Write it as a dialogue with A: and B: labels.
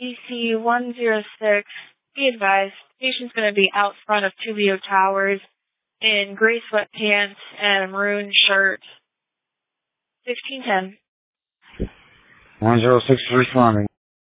A: EC 106, be advised, patient's going to be out front of Tubio Towers in gray sweatpants and a maroon shirt. 1610.
B: 106 responding.